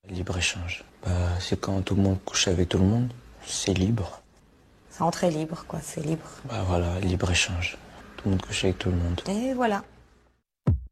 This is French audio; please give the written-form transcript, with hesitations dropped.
Libre-échange. C'est quand tout le monde couche avec tout le monde, c'est libre. C'est entrée libre, quoi, c'est libre. Voilà, libre-échange. Tout le monde couche avec tout le monde. Et voilà.